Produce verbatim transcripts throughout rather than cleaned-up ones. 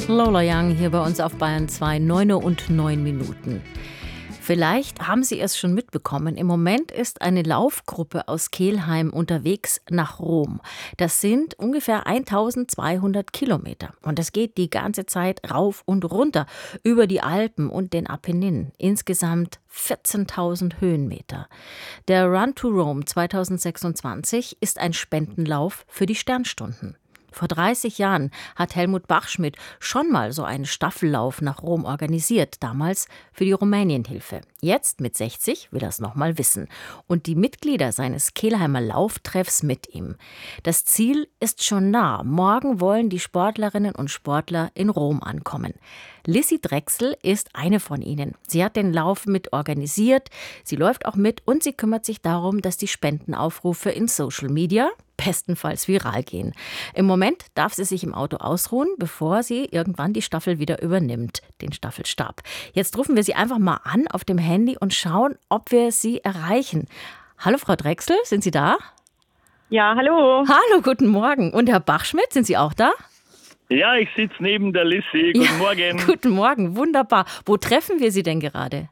Lola Young hier bei uns auf Bayern zwei, neun Uhr und neun Minuten. Vielleicht haben Sie es schon mitbekommen. Im Moment ist eine Laufgruppe aus Kelheim unterwegs nach Rom. Das sind ungefähr eintausendzweihundert Kilometer. Und das geht die ganze Zeit rauf und runter über die Alpen und den Apenninen. Insgesamt vierzehntausend Höhenmeter. Der Run to Rome zweitausendsechsundzwanzig ist ein Spendenlauf für die Sternstunden. Vor dreißig Jahren hat Helmut Bachschmidt schon mal so einen Staffellauf nach Rom organisiert, damals für die Rumänienhilfe. Jetzt mit sechzig will er es noch mal wissen. Und die Mitglieder seines Kelheimer Lauftreffs mit ihm. Das Ziel ist schon nah. Morgen wollen die Sportlerinnen und Sportler in Rom ankommen. Lissi Drechsel ist eine von ihnen. Sie hat den Lauf mit organisiert, sie läuft auch mit und sie kümmert sich darum, dass die Spendenaufrufe in Social Media bestenfalls viral gehen. Im Moment darf sie sich im Auto ausruhen, bevor sie irgendwann die Staffel wieder übernimmt, den Staffelstab. Jetzt rufen wir sie einfach mal an auf dem Handy und schauen, ob wir sie erreichen. Hallo Frau Drechsel, sind Sie da? Ja, hallo. Hallo, guten Morgen. Und Herr Bachschmidt, sind Sie auch da? Ja, ich sitze neben der Lissi. Guten ja, Morgen. Guten Morgen, wunderbar. Wo treffen wir Sie denn gerade?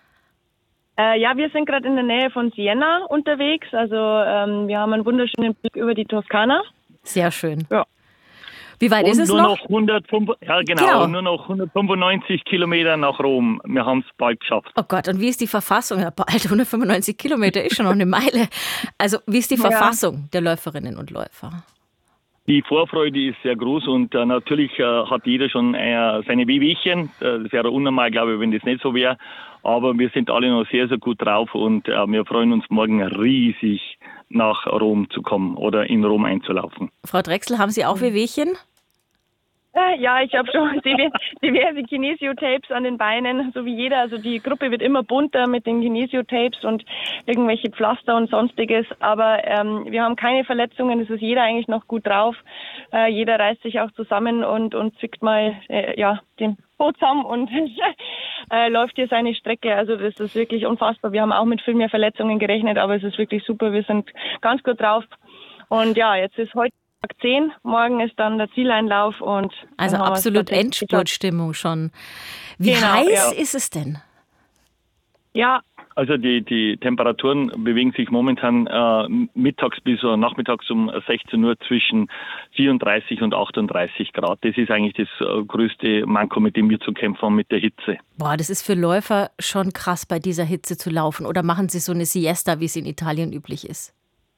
Äh, ja, wir sind gerade in der Nähe von Siena unterwegs. Also ähm, wir haben einen wunderschönen Blick über die Toskana. Sehr schön. Ja. Wie weit und ist es nur noch? noch hundertfünf, ja, genau, genau. Nur noch hundertfünfundneunzig Kilometer nach Rom. Wir haben es bald geschafft. Oh Gott, und wie ist die Verfassung? Ja, bald hundertfünfundneunzig Kilometer ist schon noch eine Meile. Also wie ist die Verfassung ja. der Läuferinnen und Läufer? Die Vorfreude ist sehr groß und äh, natürlich äh, hat jeder schon äh, seine Wehwehchen. Äh, das wäre unnormal, glaube ich, wenn das nicht so wäre. Aber wir sind alle noch sehr, sehr gut drauf und äh, wir freuen uns morgen riesig nach Rom zu kommen oder in Rom einzulaufen. Frau Drechsel, haben Sie auch Wehwehchen? Äh, ja, ich habe schon diverse Kinesiotapes an den Beinen, so wie jeder. Also die Gruppe wird immer bunter mit den Kinesiotapes und irgendwelche Pflaster und sonstiges. Aber ähm, wir haben keine Verletzungen, es ist jeder eigentlich noch gut drauf. Äh, jeder reißt sich auch zusammen und, und zwickt mal äh, ja, den Po zusammen und äh, läuft hier seine Strecke. Also das ist wirklich unfassbar. Wir haben auch mit viel mehr Verletzungen gerechnet, aber es ist wirklich super. Wir sind ganz gut drauf. Und ja, jetzt ist heute Tag zehn, morgen ist dann der Zieleinlauf und also absolut Endspurtstimmung schon. Wie genau, heiß ja. ist es denn? Ja, also die, die Temperaturen bewegen sich momentan äh, mittags bis uh, nachmittags um sechzehn Uhr zwischen vierunddreißig und achtunddreißig Grad. Das ist eigentlich das äh, größte Manko, mit dem wir zu kämpfen haben, mit der Hitze. Boah, das ist für Läufer schon krass, bei dieser Hitze zu laufen. Oder machen Sie so eine Siesta, wie es in Italien üblich ist?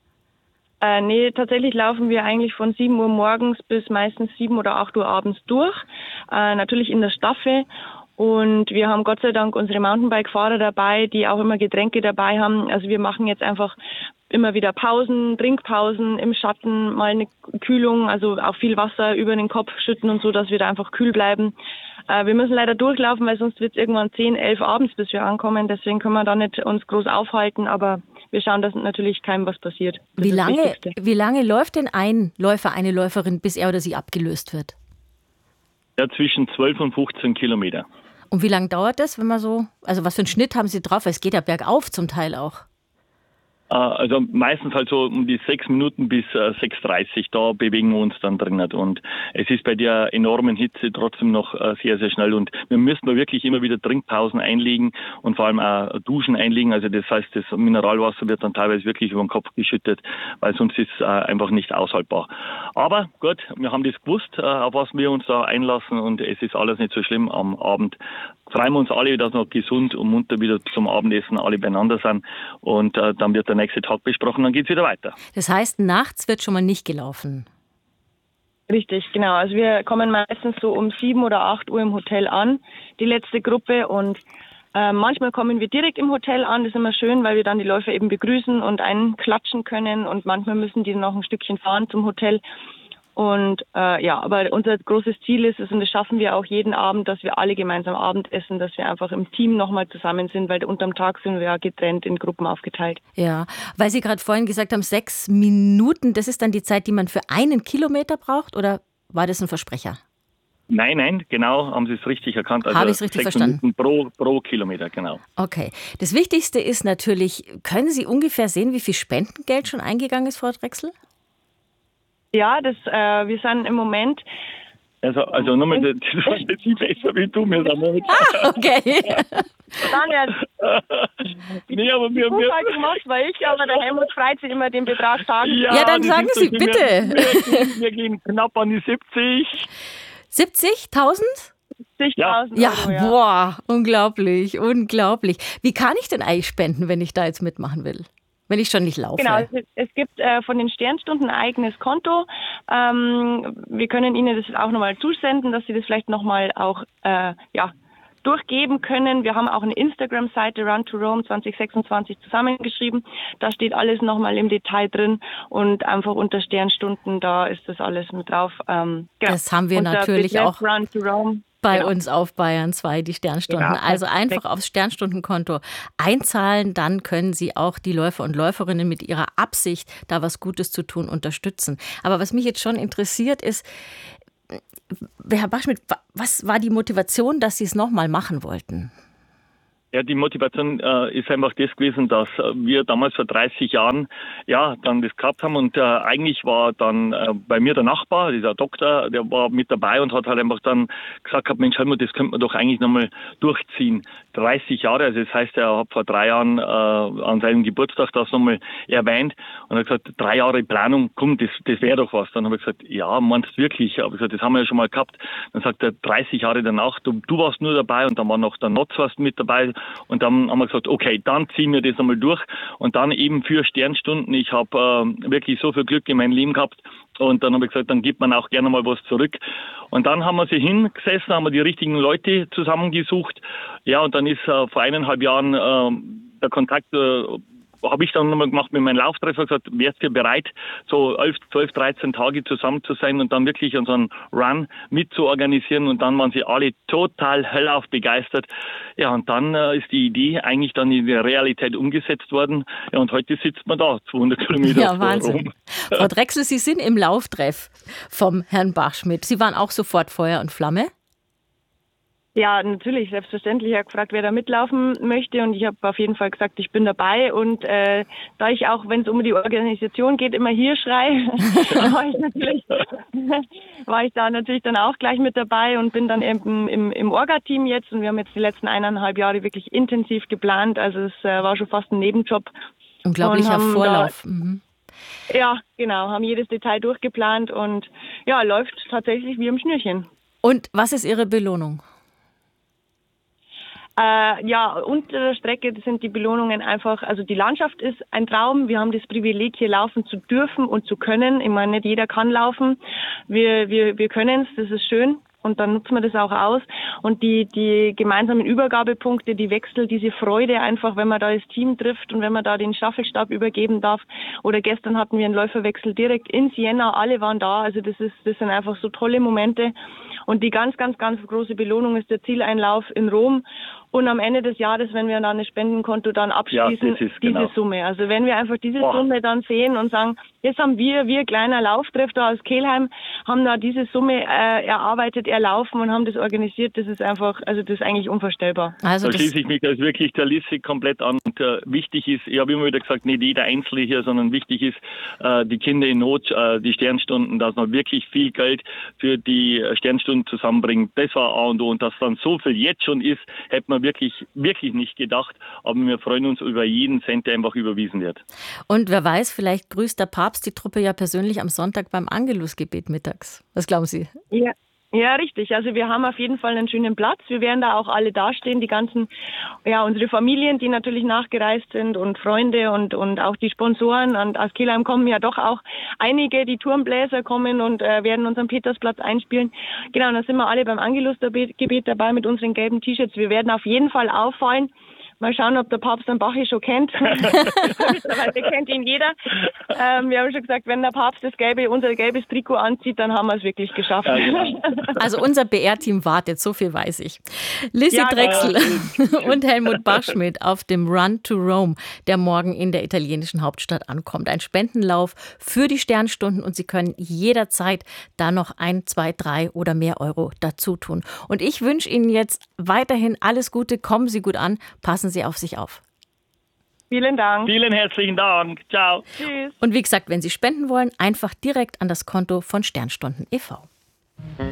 Äh, nee, tatsächlich laufen wir eigentlich von sieben Uhr morgens bis meistens sieben oder acht Uhr abends durch. Äh, natürlich in der Staffel. Und wir haben Gott sei Dank unsere Mountainbike-Fahrer dabei, die auch immer Getränke dabei haben. Also wir machen jetzt einfach immer wieder Pausen, Trinkpausen im Schatten, mal eine Kühlung, also auch viel Wasser über den Kopf schütten und so, dass wir da einfach kühl bleiben. Äh, wir müssen leider durchlaufen, weil sonst wird es irgendwann zehn, elf abends, bis wir ankommen. Deswegen können wir da nicht uns groß aufhalten, aber wir schauen, dass natürlich keinem was passiert. Wie lange, wie lange läuft denn ein Läufer, eine Läuferin, bis er oder sie abgelöst wird? Ja, zwischen zwölf und fünfzehn Kilometer. Und wie lange dauert das, wenn man so, also was für einen Schnitt haben Sie drauf? Es geht ja bergauf zum Teil auch. Also meistens halt so um die sechs Minuten bis äh, sechs Uhr dreißig, da bewegen wir uns dann drinnen. Und es ist bei der enormen Hitze trotzdem noch äh, sehr, sehr schnell. Und wir müssen da wirklich immer wieder Trinkpausen einlegen und vor allem auch Duschen einlegen. Also das heißt, das Mineralwasser wird dann teilweise wirklich über den Kopf geschüttet, weil sonst ist es äh, einfach nicht aushaltbar. Aber gut, wir haben das gewusst, äh, auf was wir uns da einlassen und es ist alles nicht so schlimm. Am Abend freuen wir uns alle, dass noch gesund und munter wieder zum Abendessen alle beieinander sind und äh, dann wird der nächste Tag besprochen, dann geht es wieder weiter. Das heißt, nachts wird schon mal nicht gelaufen? Richtig, genau. Also wir kommen meistens so um sieben oder acht Uhr im Hotel an, die letzte Gruppe und äh, manchmal kommen wir direkt im Hotel an, das ist immer schön, weil wir dann die Läufer eben begrüßen und einklatschen können und manchmal müssen die noch ein Stückchen fahren zum Hotel. Und äh, ja, aber unser großes Ziel ist es, und das schaffen wir auch jeden Abend, dass wir alle gemeinsam Abend essen, dass wir einfach im Team nochmal zusammen sind, weil unterm Tag sind wir ja getrennt in Gruppen aufgeteilt. Ja, weil Sie gerade vorhin gesagt haben, sechs Minuten, das ist dann die Zeit, die man für einen Kilometer braucht, oder war das ein Versprecher? Nein, nein, genau, haben Sie es richtig erkannt. Also habe ich es richtig sechs verstanden? Minuten pro, pro Kilometer, genau. Okay. Das Wichtigste ist natürlich, können Sie ungefähr sehen, wie viel Spendengeld schon eingegangen ist, Frau Drechsel? Ja, das, äh, wir sind im Moment Also, also nochmal, das war jetzt nicht besser wie du mir damit. Ah, okay. Dann nee, aber wir, haben wir gemacht, weil ich, aber der Helmut freut sich immer den Betrag sagen. Ja, dann das sagen ist Sie, so schön. bitte. Wir, wir, gehen, wir gehen knapp an die siebzig. siebzigtausend? siebzigtausend Ja, Euro, ja. boah, unglaublich, unglaublich. Wie kann ich denn eigentlich spenden, wenn ich da jetzt mitmachen will? Wenn ich schon nicht laufe? Genau, es, es gibt äh, von den Sternstunden ein eigenes Konto. Ähm, wir können Ihnen das auch nochmal zusenden, dass Sie das vielleicht nochmal auch äh, ja, durchgeben können. Wir haben auch eine Instagram-Seite Run to Rome zwanzig sechsundzwanzig zusammengeschrieben. Da steht alles nochmal im Detail drin und einfach unter Sternstunden, da ist das alles mit drauf. Ähm, genau. Das haben wir Unter natürlich Betreff auch Run to Rome. bei Genau. uns auf Bayern zwei, die Sternstunden. Ja, also einfach perfekt. aufs Sternstundenkonto einzahlen, dann können Sie auch die Läufer und Läuferinnen mit ihrer Absicht, da was Gutes zu tun, unterstützen. Aber was mich jetzt schon interessiert ist, Herr Bachschmidt, was war die Motivation, dass Sie es nochmal machen wollten? Ja, die Motivation äh, ist einfach das gewesen, dass äh, wir damals vor dreißig Jahren ja dann das gehabt haben und äh, eigentlich war dann äh, bei mir der Nachbar, dieser Doktor, der war mit dabei und hat halt einfach dann gesagt gehabt, Mensch, Helmut, das könnte man doch eigentlich nochmal durchziehen. dreißig Jahre, also das heißt, er hat vor drei Jahren äh, an seinem Geburtstag das nochmal erwähnt und hat gesagt, drei Jahre Planung, komm, das, das wäre doch was. Dann habe ich gesagt, ja, meinst du wirklich? Aber ich gesagt, das haben wir ja schon mal gehabt. Dann sagt er, dreißig Jahre danach, du, du warst nur dabei und dann war noch der Notz was mit dabei. Und dann haben wir gesagt, okay, dann ziehen wir das einmal durch. Und dann eben für Sternstunden. Ich habe äh, wirklich so viel Glück in meinem Leben gehabt. Und dann habe ich gesagt, dann gibt man auch gerne mal was zurück. Und dann haben wir sie hingesessen, haben wir die richtigen Leute zusammengesucht. Ja, und dann ist äh, vor eineinhalb Jahren äh, der Kontakt... Äh, habe ich dann nochmal gemacht mit meinem Lauftreffer, gesagt, wärst ihr bereit, so elf, zwölf, dreizehn Tage zusammen zu sein und dann wirklich unseren Run mit zu organisieren und dann waren sie alle total hellauf begeistert. Ja, und dann äh, ist die Idee eigentlich dann in der Realität umgesetzt worden. Ja, und heute sitzt man da, zweihundert Kilometer Ja, vor Wahnsinn. Rom. Frau Drechsel, Sie sind im Lauftreff vom Herrn Bachschmidt. Sie waren auch sofort Feuer und Flamme? Ja, natürlich, selbstverständlich. Er hat gefragt, wer da mitlaufen möchte und ich habe auf jeden Fall gesagt, ich bin dabei und äh, da ich auch, wenn es um die Organisation geht, immer hier schreie, war ich natürlich, war ich da natürlich dann auch gleich mit dabei und bin dann eben im, im Orga-Team jetzt und wir haben jetzt die letzten eineinhalb Jahre wirklich intensiv geplant, also es äh, war schon fast ein Nebenjob. Unglaublicher Vorlauf. Da, mhm. Ja, genau, haben jedes Detail durchgeplant und ja, läuft tatsächlich wie am Schnürchen. Und was ist Ihre Belohnung? Äh, ja, unter der Strecke sind die Belohnungen einfach, also die Landschaft ist ein Traum. Wir haben das Privileg, hier laufen zu dürfen und zu können. Ich meine, nicht jeder kann laufen. Wir, wir, wir können es, das ist schön. Und dann nutzen wir das auch aus. Und die, die gemeinsamen Übergabepunkte, die Wechsel, diese Freude einfach, wenn man da das Team trifft und wenn man da den Staffelstab übergeben darf. Oder gestern hatten wir einen Läuferwechsel direkt in Siena. Alle waren da. Also das ist, das sind einfach so tolle Momente. Und die ganz, ganz, ganz große Belohnung ist der Zieleinlauf in Rom. Und am Ende des Jahres, wenn wir dann ein Spendenkonto dann abschließen, ja, diese genau. Summe. Also wenn wir einfach diese Boah. Summe dann sehen und sagen, jetzt haben wir, wir kleiner Lauftreff da aus Kelheim, haben da diese Summe äh, erarbeitet, erlaufen und haben das organisiert, das ist einfach, also das ist eigentlich unvorstellbar. Also da schließe ich mich als wirklich der Liste komplett an. Und äh, wichtig ist, ich habe immer wieder gesagt, nicht jeder Einzelne hier, sondern wichtig ist, äh, die Kinder in Not, äh, die Sternstunden, dass man wirklich viel Geld für die Sternstunden zusammenbringt. Das war A und O. Und dass dann so viel jetzt schon ist, hätte man wirklich, wirklich nicht gedacht. Aber wir freuen uns über jeden Cent, der einfach überwiesen wird. Und wer weiß, vielleicht grüßt der Papst die Truppe ja persönlich am Sonntag beim Angelusgebet mittags. Was glauben Sie? Ja. Ja, richtig. Also wir haben auf jeden Fall einen schönen Platz. Wir werden da auch alle dastehen, die ganzen, ja, unsere Familien, die natürlich nachgereist sind und Freunde und und auch die Sponsoren. Und aus Kelheim kommen ja doch auch einige, die Turmbläser kommen und äh, werden unseren Petersplatz einspielen. Genau, und dann sind wir alle beim Angelusgebet dabei mit unseren gelben T-Shirts. Wir werden auf jeden Fall auffallen. Mal schauen, ob der Papst den Bachi schon kennt. Mittlerweile kennt ihn jeder. Ähm, wir haben schon gesagt, wenn der Papst das gelbe, unser gelbes Trikot anzieht, dann haben wir es wirklich geschafft. Ja, ja. Also unser B R-Team wartet, so viel weiß ich. Lissy ja, Drechsel ja. und Helmut Bachschmidt auf dem Run to Rome, der morgen in der italienischen Hauptstadt ankommt. Ein Spendenlauf für die Sternstunden und Sie können jederzeit da noch ein, zwei, drei oder mehr Euro dazu tun. Und ich wünsche Ihnen jetzt weiterhin alles Gute, kommen Sie gut an, passen Sie auf sich auf. Vielen Dank. Vielen herzlichen Dank. Ciao. Tschüss. Und wie gesagt, wenn Sie spenden wollen, einfach direkt an das Konto von Sternstunden e V